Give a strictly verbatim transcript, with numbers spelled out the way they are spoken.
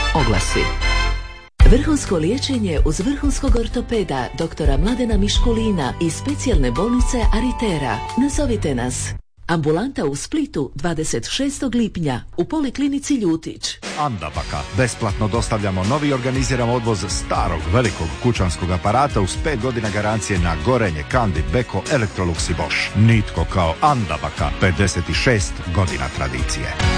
Oglasi. Vrhunsko liječenje uz vrhunskog ortopeda doktora Mladena Miškulina i specijalne bolnice Aritera. Nazovite nas. Ambulanta u Splitu dvadeset šestog lipnja u Poliklinici Ljutić. Andabaka. Besplatno dostavljamo novi organiziran odvoz starog velikog kućanskog aparata uz pet godina garancije na Gorenje, Candid, Beko, Electrolux i Bosch. Nitko kao Andabaka. pedeset šest godina tradicije.